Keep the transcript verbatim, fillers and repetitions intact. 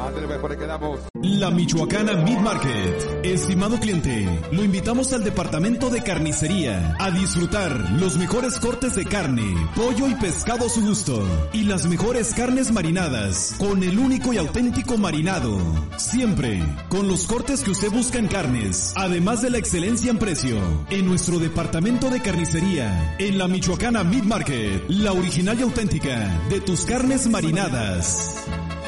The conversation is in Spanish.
Ándale, pues, por ahí quedamos. La Michoacana Meat Market. Estimado cliente, lo invitamos al departamento de carnicería a disfrutar los mejores cortes de carne, pollo y pescado a su gusto y las mejores carnes marinadas con el único y auténtico marinado. Siempre con los cortes que usted busca en carnes, además de la excelencia en precio. En nuestro departamento de carnicería, en la Michoacana Meat Market, la original y auténtica de tus carnes marinadas.